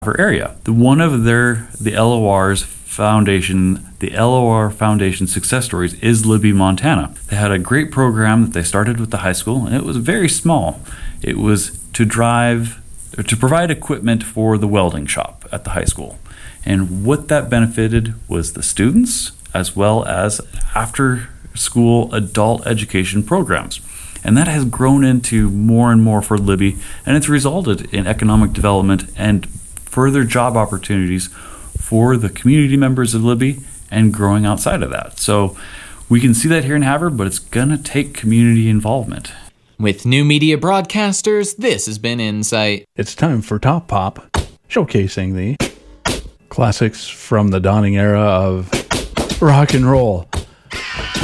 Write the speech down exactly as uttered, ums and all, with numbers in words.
area. The one of their the L O R's foundation, the L O R Foundation success stories is Libby, Montana. They had a great program that they started with the high school, and it was very small. It was to drive or to provide equipment for the welding shop at the high school. And what that benefited was the students as well as after school adult education programs. And that has grown into more and more for Libby, and it's resulted in economic development and further job opportunities for the community members of Libby and growing outside of that. So we can see that here in Havre, but it's going to take community involvement. With New Media Broadcasters, this has been Insight. It's time for Top Pop, showcasing the classics from the dawning era of rock and roll.